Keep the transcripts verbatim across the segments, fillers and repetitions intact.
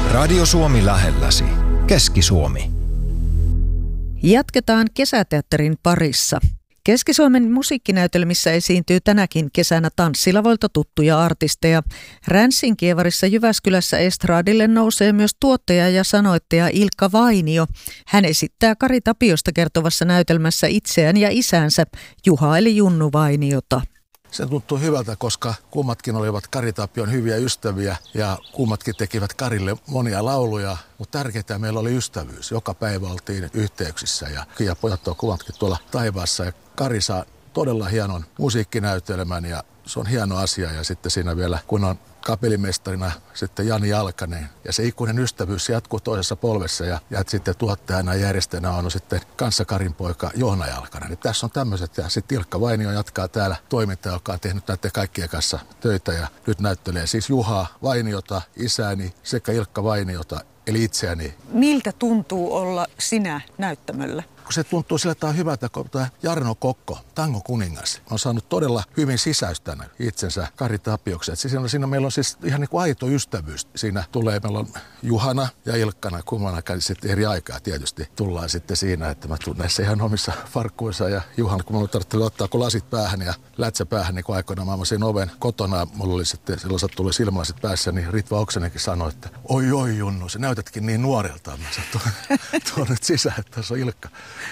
Radio Suomi lähelläsi. Keski-Suomi. Jatketaan kesäteatterin parissa. Keski-Suomen musiikkinäytelmissä esiintyy tänäkin kesänä tanssilavoilta tuttuja artisteja. Ränssin Kievarissa Jyväskylässä estraadille nousee myös tuottaja ja sanoittaja Ilkka Vainio. Hän esittää Kari Tapiosta kertovassa näytelmässä itseään ja isänsä, Juha eli Junnu Vainiota. Se tuntuu hyvältä, koska kummatkin olivat Kari Tapion hyviä ystäviä ja kummatkin tekivät Karille monia lauluja, mutta tärkeintä meillä oli ystävyys. Joka päivä oltiin yhteyksissä ja, ja pojat on kummatkin tuolla taivaassa ja Kari saa todella hienon musiikkinäytelmän ja se on hieno asia ja sitten siinä vielä kun on kapellimestarina sitten Jani Jalkanen ja se ikuinen ystävyys jatkuu toisessa polvessa ja, ja sitten tuottajana ja järjestäjänä on sitten kanssa Karin poika Joona Jalkanen. Niin tässä on tämmöiset ja sitten Ilkka Vainio jatkaa täällä toimintaa, joka on tehnyt näiden kaikkien kanssa töitä ja nyt näyttelee siis Juha Vainiota, isääni sekä Ilkka Vainiota eli itseäni. Miltä tuntuu olla sinä näyttämöllä? Kun se tuntuu sillä tavalla hyvältä, kun tämä Jarno Kokko, tangon kuningas, on saanut todella hyvin sisäystänä itsensä Kari Tapioksi. Siinä, siinä meillä on siis ihan niin kuin aito ystävyys. Siinä tulee, meillä on Juhana ja Ilkkana, kummanakaan sitten eri aikaa tietysti tullaan sitten siinä, että mä tunnen näissä ihan omissa farkkuissa. Ja Juhana, kun mulla tarvitsi ottaa kun lasit päähän ja lätsä päähän, niin kun aikoinaan mä avasin oven kotona, mulla oli sitten sellaiset tuli silmälasit päässä, niin Ritva Oksanenkin sanoi, että oi oi Junnu, sä näytätkin niin nuorelta. Mä sanoin, tuo nyt sisään, että tässä on Ilkka.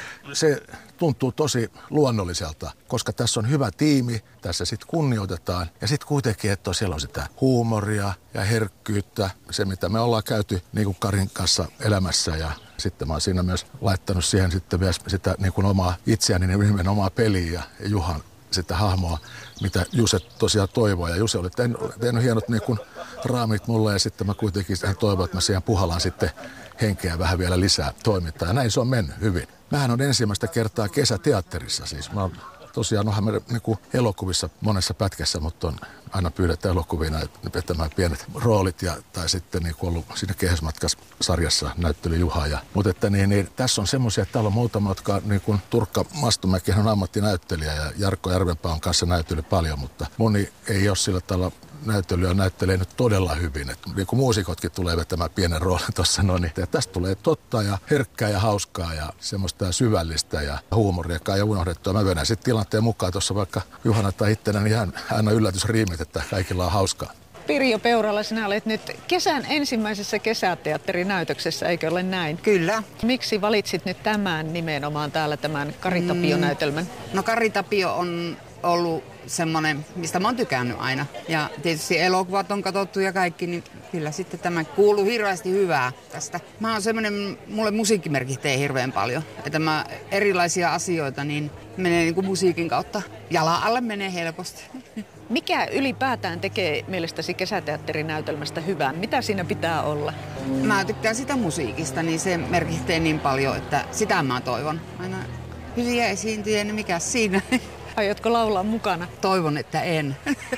Se tuntuu tosi luonnolliselta, koska tässä on hyvä tiimi, tässä sitten kunnioitetaan ja sitten kuitenkin, että siellä on sitä huumoria ja herkkyyttä, se mitä me ollaan käyty niin kuin Karin kanssa elämässä ja sitten mä oon siinä myös laittanut siihen sitten myös sitä niin kuin omaa itseäni, niin omaa peliä ja Juhan sitä hahmoa, mitä Juse tosiaan toivoo ja Juse oli tehnyt, tehnyt hienot niin kuin raamit mulle ja sitten mä kuitenkin hän toivoo, että mä siihen puhallaan sitten henkeä vähän vielä lisää toimintaa. Ja näin se on mennyt hyvin. Mähän on ensimmäistä kertaa kesäteatterissa siis. Mä oon tosiaan onhan me niin elokuvissa monessa pätkässä, mutta on aina pyydetään elokuvina vetämään pienet roolit ja, tai sitten niin ollut siinä Kehäsmatkas-sarjassa näyttely Juha. Ja, mutta että niin, niin, tässä on semmoisia, että täällä on muutama, jotka niin kuin Turkka Mastomäki on ammattinäyttelijä ja Jarkko Järvenpää on kanssa näytellyt paljon, mutta moni ei ole sillä tavalla näyttelyä näyttelee nyt todella hyvin. Et niin kuin muusikotkin tulee vetämään pienen roolin tuossa noin. Niin tästä tulee totta ja herkkää ja hauskaa ja semmoista syvällistä ja huumoriakaan ja unohdettua. Mä vedän sitten tilanteen mukaan tuossa vaikka Juhana tai ittenä, niin hän, hän on yllätysriimit, että kaikilla on hauskaa. Pirjo Peurala, sinä olet nyt kesän ensimmäisessä kesäteatterinäytöksessä, eikö ole näin? Kyllä. Miksi valitsit nyt tämän nimenomaan täällä tämän Kari Tapio-näytelmän? Mm, no Kari Tapio on ollut semmoinen, mistä mä oon tykännyt aina. Ja tietysti elokuvat on katsottu ja kaikki, niin kyllä sitten tämä kuuluu hirveästi hyvää tästä. Mä oon semmoinen, mulle musiikki merkitsee hirveän paljon. Että mä erilaisia asioita, niin menee niin kuin musiikin kautta. Jalan alle menee helposti. Mikä ylipäätään tekee mielestäsi kesäteatterinäytelmästä hyvän? Mitä siinä pitää olla? Mä tykkään sitä musiikista, niin se merkitsee niin paljon, että sitä mä toivon. Aina hyviä esiintyjä, niin mikä siinä? Aiotko laulaa mukana? Toivon, että en.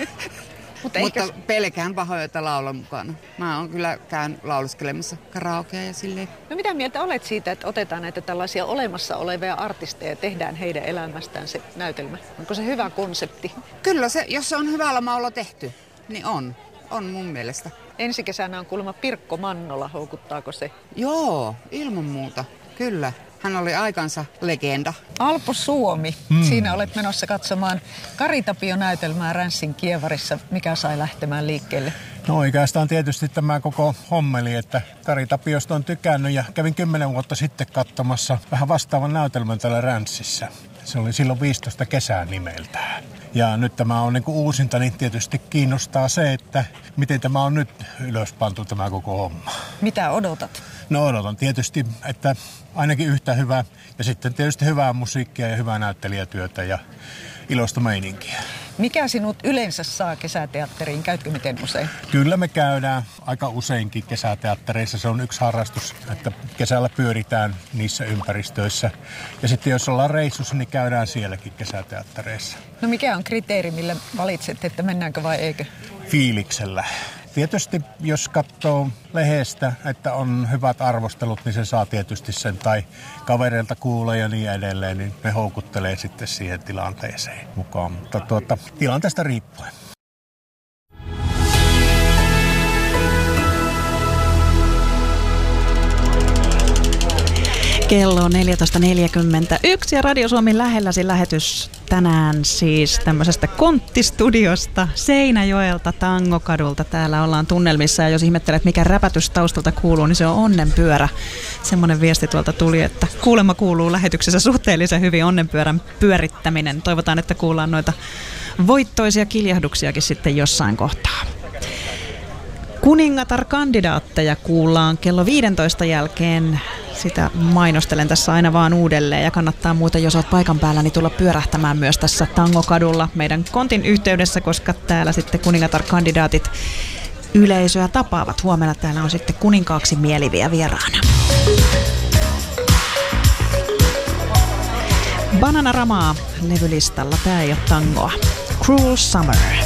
Mutta, Mutta eikä... pelkään pahoin, että laulan mukana. Mä oon kyllä käyn lauluskelemassa karaokea ja silleen. No mitä mieltä olet siitä, että otetaan näitä tällaisia olemassa olevia artisteja ja tehdään heidän elämästään se näytelmä? Onko se hyvä konsepti? Kyllä se, jos se on hyvällä maulla tehty, niin on. On mun mielestä. Ensi kesänä on kuulemma Pirkko Mannola, houkuttaako se? Joo, ilman muuta. Kyllä. Hän oli aikansa legenda. Alpo Suomi. Hmm. Siinä olet menossa katsomaan Kari Tapio-näytelmää Ränssin Kievarissa. Mikä sai lähtemään liikkeelle? No oikeastaan tietysti tämä koko hommeli, että Kari Tapiosta on tykännyt ja kävin kymmenen vuotta sitten katsomassa vähän vastaavan näytelmän täällä Ränssissä. Se oli silloin viisitoista kesää nimeltään. Ja nyt tämä on niin kuin uusinta, niin tietysti kiinnostaa se, että miten tämä on nyt ylöspantu tämä koko homma. Mitä odotat? No odotan tietysti, että ainakin yhtä hyvää ja sitten tietysti hyvää musiikkia ja hyvää näyttelijätyötä ja iloista meininkiä. Mikä sinut yleensä saa kesäteatteriin? Käytkö miten usein? Kyllä me käydään aika useinkin kesäteattereissa. Se on yksi harrastus, että kesällä pyöritään niissä ympäristöissä. Ja sitten jos ollaan reissussa, niin käydään sielläkin kesäteattereissa. No mikä on kriteeri, millä valitset, että mennäänkö vai eikö? Fiiliksellä. Tietysti jos katsoo lehdestä, että on hyvät arvostelut, niin se saa tietysti sen. Tai kavereilta kuulee ja niin edelleen, niin ne houkuttelee sitten siihen tilanteeseen mukaan. Mutta tuota, tilanteesta riippuen. Kello on neljätoista neljäkymmentäyksi ja Radio Suomen lähelläsi lähetys tänään siis tämmöisestä konttistudiosta Seinäjoelta Tangokadulta. Täällä ollaan tunnelmissa ja jos ihmettelet mikä räpätys taustalta kuuluu, niin se on onnenpyörä. Semmoinen viesti tuolta tuli, että kuulemma kuuluu lähetyksessä suhteellisen hyvin onnenpyörän pyörittäminen. Toivotaan, että kuullaan noita voittoisia kiljahduksiakin sitten jossain kohtaa. Kuningatar-kandidaatteja kuullaan kello viidentoista jälkeen. Sitä mainostelen tässä aina vaan uudelleen ja kannattaa muuten, jos olet paikan päällä, niin tulla pyörähtämään myös tässä Tangokadulla meidän kontin yhteydessä, koska täällä sitten kuningatar-kandidaatit yleisöä tapaavat. Huomenna täällä on sitten kuninkaaksi mieliviä vieraana. Bananaramaa levylistalla, tää ei ole tangoa. Cruel Summer.